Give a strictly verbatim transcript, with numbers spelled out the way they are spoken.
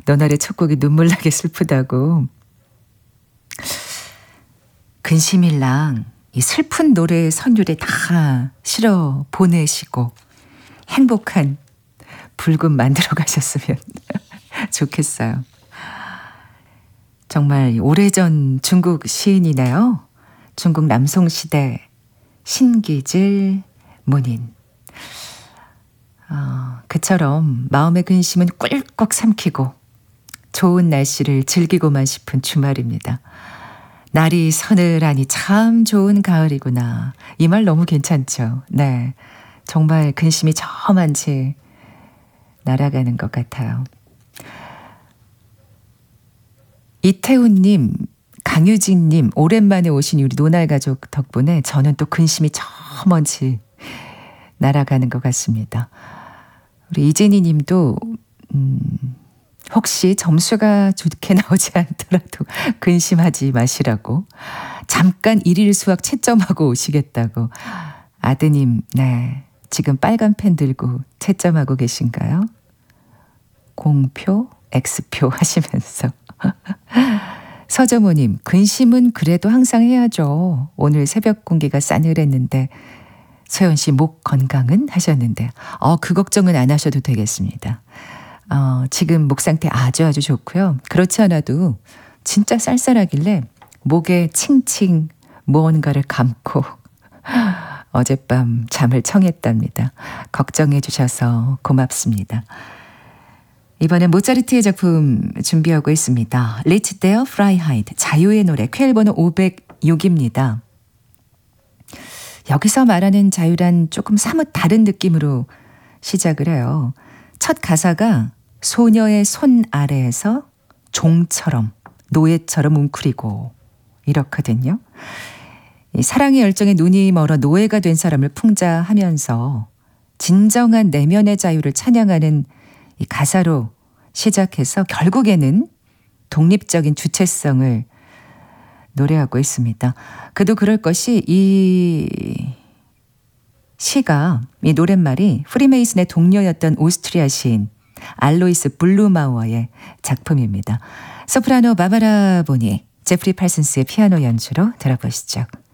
너날의 첫 곡이 눈물나게 슬프다고. 근심일랑 이 슬픈 노래의 선율에 다 실어 보내시고 행복한 불금 만들어 가셨으면 좋겠어요. 정말 오래전 중국 시인이네요. 중국 남송시대 신기질 문인. 어, 그처럼 마음의 근심은 꿀꺽 삼키고 좋은 날씨를 즐기고만 싶은 주말입니다. 날이 서늘하니 참 좋은 가을이구나. 이 말 너무 괜찮죠? 네, 정말 근심이 저만치 날아가는 것 같아요. 이태훈님, 강유진님, 오랜만에 오신 우리 노날가족 덕분에 저는 또 근심이 저먼지 날아가는 것 같습니다. 우리 이진희 님도 음, 혹시 점수가 좋게 나오지 않더라도 근심하지 마시라고, 잠깐 일일 수학 채점하고 오시겠다고. 아드님, 네, 지금 빨간 펜 들고 채점하고 계신가요? 공표, X표 하시면서. 서정호님, 근심은 그래도 항상 해야죠. 오늘 새벽 공기가 싸늘했는데 소연 씨 목 건강은 하셨는데, 어, 그 걱정은 안 하셔도 되겠습니다. 어, 지금 목 상태 아주 아주 좋고요. 그렇지 않아도 진짜 쌀쌀하길래 목에 칭칭 무언가를 감고 어젯밤 잠을 청했답니다. 걱정해 주셔서 고맙습니다. 이번엔 모차르트의 작품 준비하고 있습니다. Let There Freiheit, 자유의 노래, 퀘일 번호 오백육입니다. 여기서 말하는 자유란 조금 사뭇 다른 느낌으로 시작을 해요. 첫 가사가 소녀의 손 아래에서 종처럼, 노예처럼 웅크리고 이렇거든요. 이 사랑의 열정에 눈이 멀어 노예가 된 사람을 풍자하면서 진정한 내면의 자유를 찬양하는 이 가사로 시작해서 결국에는 독립적인 주체성을 노래하고 있습니다. 그도 그럴 것이, 이 시가, 이 노랫말이 프리메이슨의 동료였던 오스트리아 시인 알로이스 블루마우어의 작품입니다. 소프라노 바바라 보니, 제프리 팔슨스의 피아노 연주로 들어보시죠.